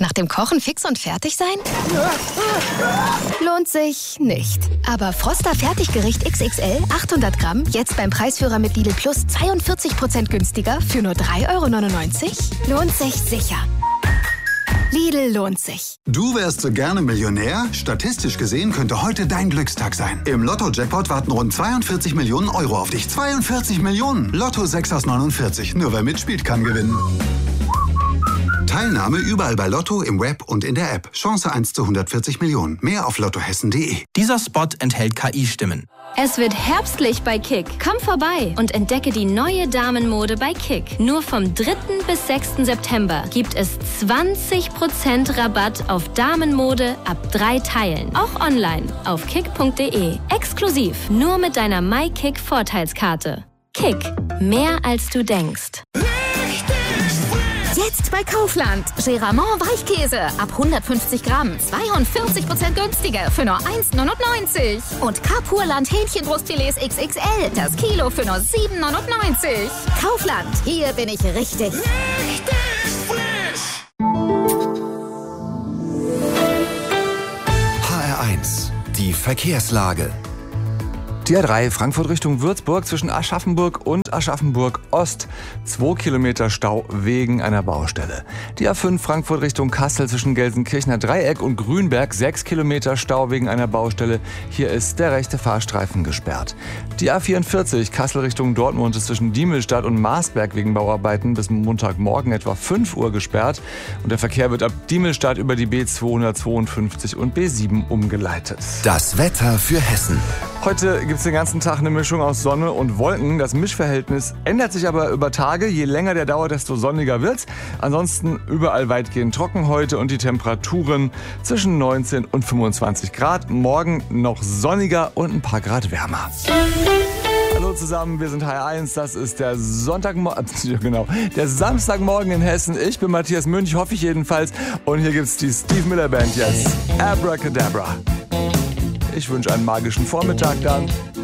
Nach dem Kochen fix und fertig sein? Lohnt sich nicht. Aber Froster Fertiggericht XXL 800 Gramm jetzt beim Preisführer mit Lidl Plus 42% günstiger für nur 3,99 €? Lohnt sich sicher. Lidl lohnt sich. Du wärst so gerne Millionär? Statistisch gesehen könnte heute dein Glückstag sein. Im Lotto-Jackpot warten rund 42 Millionen Euro auf dich. 42 Millionen! Lotto 6 aus 49. Nur wer mitspielt, kann gewinnen. Teilnahme überall bei Lotto, im Web und in der App. Chance 1 zu 140 Millionen. Mehr auf lottohessen.de. Dieser Spot enthält KI-Stimmen. Es wird herbstlich bei Kick. Komm vorbei und entdecke die neue Damenmode bei Kick. Nur vom 3. bis 6. September gibt es 20% Rabatt auf Damenmode ab 3 Teilen. Auch online auf kick.de. Exklusiv nur mit deiner MyKick-Vorteilskarte. Kick. Mehr als du denkst. Jetzt bei Kaufland. Geramont Weichkäse ab 150 Gramm. 42% günstiger für nur 1,99 €. Und Kapurland Hähnchenbrustfilets XXL. Das Kilo für nur 7,99 €. Kaufland. Hier bin ich richtig. HR1. Die Verkehrslage. Die A3 Frankfurt Richtung Würzburg zwischen Aschaffenburg und Aschaffenburg Ost. 2 Kilometer Stau wegen einer Baustelle. Die A5 Frankfurt Richtung Kassel zwischen Gelsenkirchener Dreieck und Grünberg. 6 Kilometer Stau wegen einer Baustelle. Hier ist der rechte Fahrstreifen gesperrt. Die A44 Kassel Richtung Dortmund ist zwischen Diemelstadt und Marsberg wegen Bauarbeiten bis Montagmorgen etwa 5 Uhr gesperrt. Und der Verkehr wird ab Diemelstadt über die B252 und B7 umgeleitet. Das Wetter für Hessen. Heute gibt es den ganzen Tag eine Mischung aus Sonne und Wolken. Das Mischverhältnis ändert sich aber über Tage. Je länger der dauert, desto sonniger wird's. Ansonsten überall weitgehend trocken heute und die Temperaturen zwischen 19 und 25 Grad. Morgen noch sonniger und ein paar Grad wärmer. Hallo zusammen, wir sind HR1. Das ist der der Samstagmorgen in Hessen. Ich bin Matthias Münch, hoffe ich jedenfalls. Und hier gibt's die Steve Miller Band jetzt. Abracadabra. Ich wünsche einen magischen Vormittag dann.